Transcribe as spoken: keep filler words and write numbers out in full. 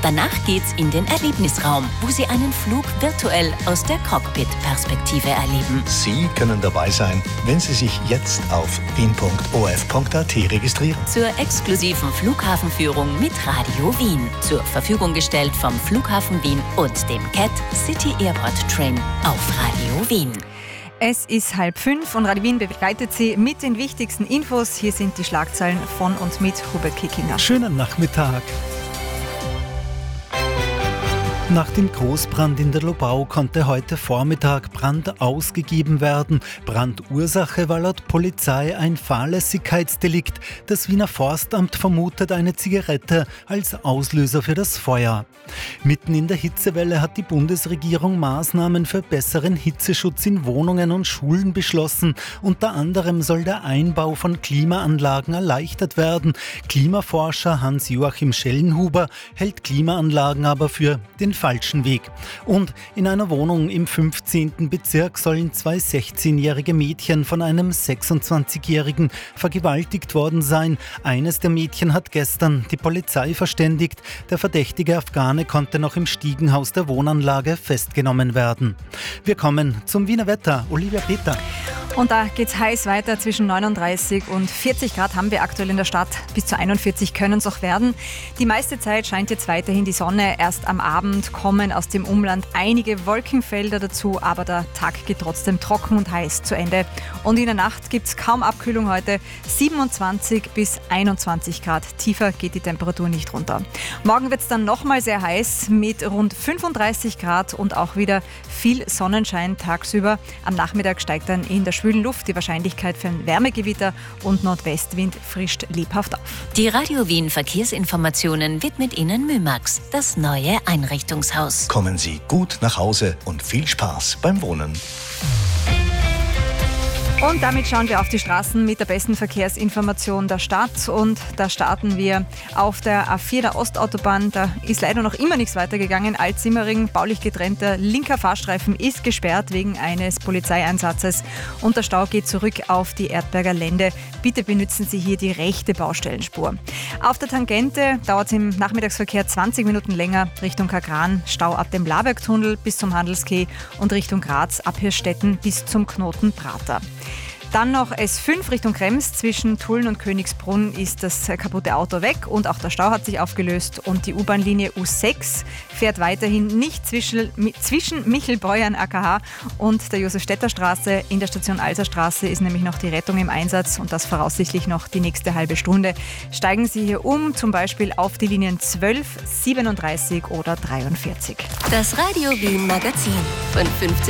Danach geht's in den Erlebnisraum, wo Sie einen Flug virtuell aus der Cockpit-Perspektive erleben. Sie können dabei sein, wenn Sie sich jetzt auf wien punkt o f punkt a t registrieren. Zur exklusiven Flughafenführung mit Radio Wien. Zur Verfügung gestellt vom Flughafen Wien und dem C A T City Airport Train auf Radio Wien. Es ist halb fünf und Radio Wien begleitet Sie mit den wichtigsten Infos. Hier sind die Schlagzeilen von und mit Hubert Kickinger. Schönen Nachmittag. Nach dem Großbrand in der Lobau konnte heute Vormittag Brand ausgegeben werden. Brandursache war laut Polizei ein Fahrlässigkeitsdelikt. Das Wiener Forstamt vermutet eine Zigarette als Auslöser für das Feuer. Mitten in der Hitzewelle hat die Bundesregierung Maßnahmen für besseren Hitzeschutz in Wohnungen und Schulen beschlossen. Unter anderem soll der Einbau von Klimaanlagen erleichtert werden. Klimaforscher Hans-Joachim Schellenhuber hält Klimaanlagen aber für den falschen Weg. Und in einer Wohnung im fünfzehnten Bezirk sollen zwei sechzehnjährige Mädchen von einem sechsundzwanzigjährigen vergewaltigt worden sein. Eines der Mädchen hat gestern die Polizei verständigt. Der verdächtige Afghane konnte noch im Stiegenhaus der Wohnanlage festgenommen werden. Wir kommen zum Wiener Wetter. Olivia Peter. Und da geht's heiß weiter. Zwischen neununddreißig und vierzig Grad haben wir aktuell in der Stadt. Bis zu einundvierzig können es auch werden. Die meiste Zeit scheint jetzt weiterhin die Sonne. Erst am Abend kommen aus dem Umland einige Wolkenfelder dazu, aber der Tag geht trotzdem trocken und heiß zu Ende. Und in der Nacht gibt's kaum Abkühlung heute. siebenundzwanzig bis einundzwanzig Grad. Tiefer geht die Temperatur nicht runter. Morgen wird's dann nochmal sehr heiß mit rund fünfunddreißig Grad und auch wieder viel Sonnenschein tagsüber. Am Nachmittag steigt dann in der schwülen Luft die Wahrscheinlichkeit für ein Wärmegewitter und Nordwestwind frischt lebhaft auf. Die Radio Wien Verkehrsinformationen widmet Ihnen Mymax, das neue Einrichtungshaus. Kommen Sie gut nach Hause und viel Spaß beim Wohnen. Und damit schauen wir auf die Straßen mit der besten Verkehrsinformation der Stadt. Und da starten wir auf der A vier, der Ostautobahn. Da ist leider noch immer nichts weitergegangen. Alt-Simmering, baulich getrennter linker Fahrstreifen ist gesperrt wegen eines Polizeieinsatzes. Und der Stau geht zurück auf die Erdberger Lände. Bitte benutzen Sie hier die rechte Baustellenspur. Auf der Tangente dauert es im Nachmittagsverkehr zwanzig Minuten länger Richtung Kagran. Stau ab dem Labergtunnel bis zum Handelskeh und Richtung Graz ab Hirstetten bis zum Knoten Prater. Dann noch S fünf Richtung Krems. Zwischen Tulln und Königsbrunn ist das kaputte Auto weg und auch der Stau hat sich aufgelöst. Und die U-Bahn-Linie U sechs fährt weiterhin nicht zwischen, zwischen Michelbeuern A K H und der Josef-Stetter-Straße. In der Station Alserstraße ist nämlich noch die Rettung im Einsatz und das voraussichtlich noch die nächste halbe Stunde. Steigen Sie hier um, zum Beispiel auf die Linien zwölf, siebenunddreißig oder dreiundvierzig. Das Radio Wien Magazin von fünfzehn